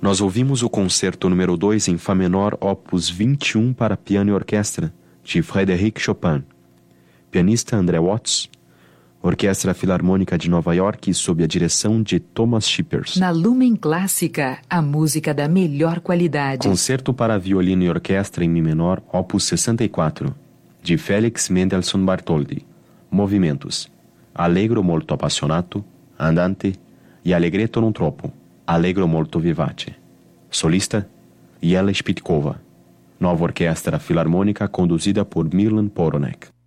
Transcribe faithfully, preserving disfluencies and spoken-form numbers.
Nós ouvimos o concerto número dois em Fá menor, opus vinte e um para piano e orquestra, de Frédéric Chopin. Pianista André Watts. Orquestra Filarmônica de Nova York, sob a direção de Thomas Shippers. Na Lumen Clássica, a música da melhor qualidade. Concerto para violino e orquestra em Mi menor, opus sessenta e quatro, de Felix Mendelssohn Bartholdy. Movimentos: Allegro molto appassionato, Andante e Allegretto non troppo, Allegro molto vivace. Solista: Jela Spitkova. Nova Orquestra Filarmônica conduzida por Milan Poronek.